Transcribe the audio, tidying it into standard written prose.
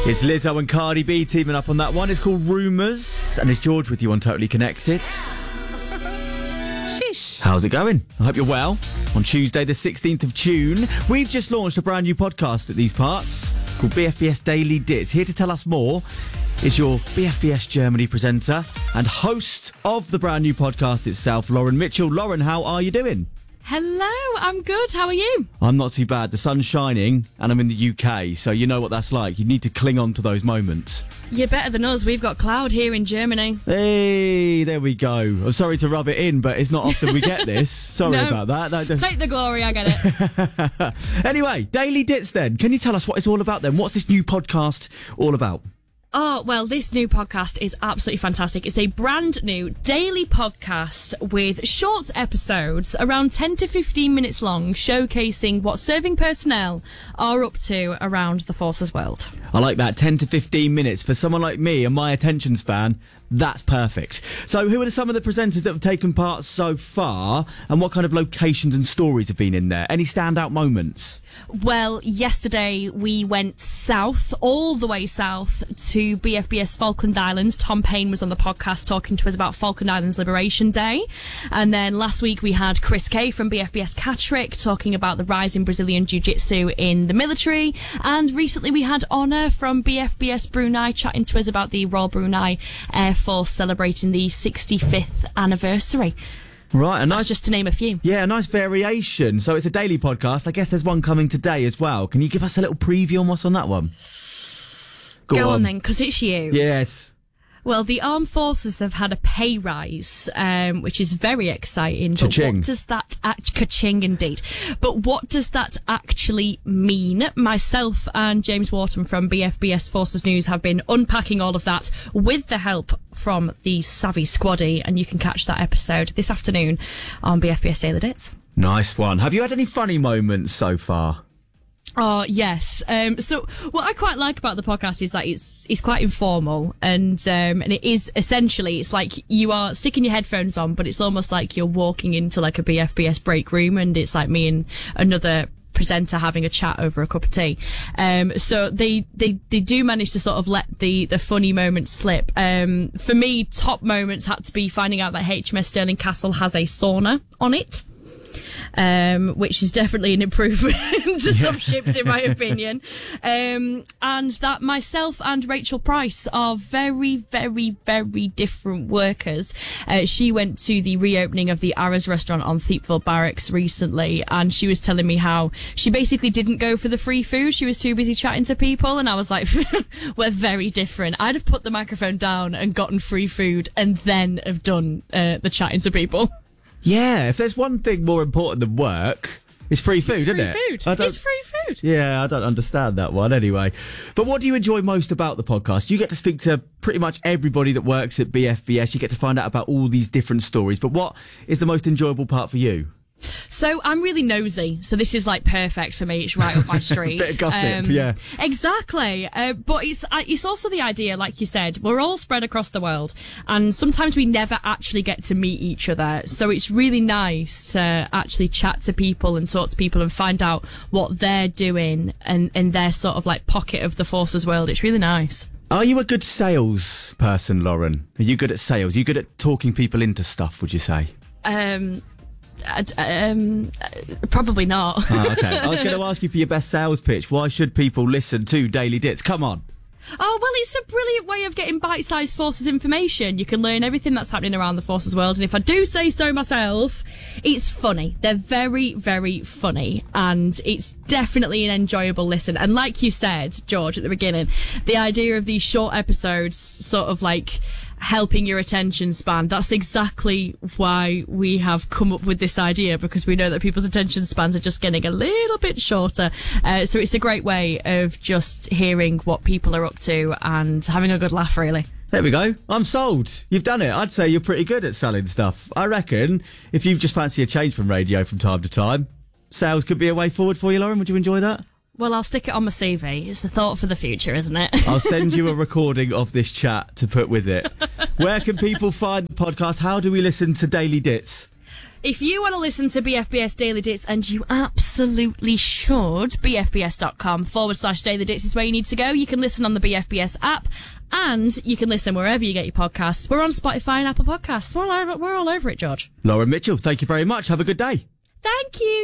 It's Lizzo and Cardi B teaming up on that one. It's called Rumours, and it's George with you on Totally Connected. Sheesh. How's it going? I hope you're well. On Tuesday, the 16th of June, we've just launched a brand new podcast at these parts called BFBS Daily Dits. Here to tell us more is your BFBS Germany presenter and host of the brand new podcast itself, Lauren Mitchell. Lauren, how are you doing? Hello, I'm good. How are you? I'm not too bad. The sun's shining and I'm in the UK, so you know what that's like. You need to cling on to those moments. You're better than us. We've got cloud here in Germany. Hey, there we go. I'm sorry to rub it in, but it's not often we get this. Sorry about that. No, take the glory, I get it. Anyway, Daily Dits then. Can you tell us what it's all about then? What's this new podcast all about? Oh, well, this new podcast is absolutely fantastic. It's a brand new daily podcast with short episodes, around 10 to 15 minutes long, showcasing what serving personnel are up to around the Forces world. I like that, 10 to 15 minutes. For someone like me and my attention span, that's perfect. So who are some of the presenters that have taken part so far, and what kind of locations and stories have been in there? Any standout moments? Well, yesterday we went south, all the way south to BFBS Falkland Islands. Tom Payne was on the podcast talking to us about Falkland Islands Liberation Day. And then last week we had Chris Kay from BFBS Catterick talking about the rise in Brazilian Jiu-Jitsu in the military. And recently we had Honor from BFBS Brunei chatting to us about the Royal Brunei Air Force celebrating the 65th anniversary. Right, That's just to name a few. Yeah, a nice variation. So it's a daily podcast. I guess there's one coming today as well. Can you give us a little preview on what's on that one? Go on then, because it's you. Yes. Well, the armed forces have had a pay rise, which is very exciting. Cha-ching. But what does that ka-ching indeed? But what does that actually mean? Myself and James Wharton from BFBS Forces News have been unpacking all of that with the help from the Savvy Squaddy, and you can catch that episode this afternoon on BFBS Daily Dits. Nice one. Have you had any funny moments so far? Oh, yes. So what I quite like about the podcast is that it's quite informal and it is essentially, it's like you are sticking your headphones on, but it's almost like you're walking into like a BFBS break room and it's like me and another presenter having a chat over a cup of tea. So they do manage to sort of let the funny moments slip. For me, top moments had to be finding out that HMS Stirling Castle has a sauna on it. Which is definitely an improvement to some ships, in my opinion. And that myself and Rachel Price are very, very, very different workers. She went to the reopening of the Arras restaurant on Thiepval Barracks recently, and she was telling me how she basically didn't go for the free food. She was too busy chatting to people, and I was like, we're very different. I'd have put the microphone down and gotten free food and then have done the chatting to people. Yeah, if there's one thing more important than work, it's free food, isn't it? It's free food. Yeah, I don't understand that one anyway. But what do you enjoy most about the podcast? You get to speak to pretty much everybody that works at BFBS. You get to find out about all these different stories. But what is the most enjoyable part for you? So I'm really nosy, so this is like perfect for me. It's right up my street. Bit of gossip, yeah. Exactly. But it's also the idea, like you said, we're all spread across the world, and sometimes we never actually get to meet each other. So it's really nice to actually chat to people and talk to people and find out what they're doing and their sort of like pocket of the Forces world. It's really nice. Are you a good sales person, Lauren? Are you good at sales? Are you good at talking people into stuff, would you say? Probably not. Oh, okay. I was going to ask you for your best sales pitch. Why should people listen to Daily Dits? Come on. Oh, well, it's a brilliant way of getting bite-sized Forces information. You can learn everything that's happening around the Forces world, and if I do say so myself, it's funny. They're very, very funny, and it's definitely an enjoyable listen. And like you said, George, at the beginning, the idea of these short episodes sort of like helping your attention span, that's exactly why we have come up with this idea, because we know that people's attention spans are just getting a little bit shorter. So it's a great way of just hearing what people are up to and having a good laugh, really. There we go. I'm sold. You've done it. I'd say you're pretty good at selling stuff. I reckon if you just fancy a change from radio from time to time, sales could be a way forward for you, Lauren. Would you enjoy that? Well, I'll stick it on my CV. It's a thought for the future, isn't it? I'll send you a recording of this chat to put with it. Where can people find the podcast? How do we listen to Daily Dits? If you want to listen to BFBS Daily Dits, and you absolutely should, bfbs.com/Daily Dits is where you need to go. You can listen on the BFBS app, and you can listen wherever you get your podcasts. We're on Spotify and Apple Podcasts. We're all over it, George. Laura Mitchell, thank you very much. Have a good day. Thank you.